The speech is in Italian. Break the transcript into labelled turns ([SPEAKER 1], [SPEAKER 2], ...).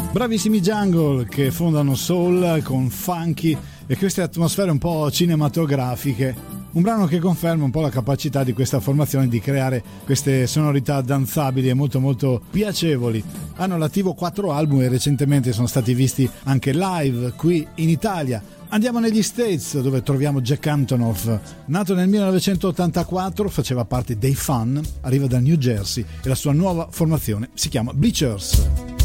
[SPEAKER 1] Bravissimi Jungle che fondano soul con funky e queste atmosfere un po' cinematografiche. Un brano che conferma un po' la capacità di questa formazione di creare queste sonorità danzabili e molto molto piacevoli. Hanno all'attivo 4 album e recentemente sono stati visti anche live qui in Italia. Andiamo negli States dove troviamo Jack Antonoff. Nato nel 1984, faceva parte dei Fun, arriva da New Jersey e la sua nuova formazione si chiama Bleachers.